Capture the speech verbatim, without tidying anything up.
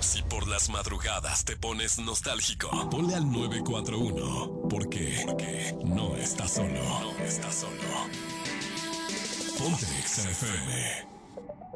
Si por las madrugadas te pones nostálgico, ponle al nueve cuatro uno, porque, porque no estás solo, no estás solo. Ponte Exa F M.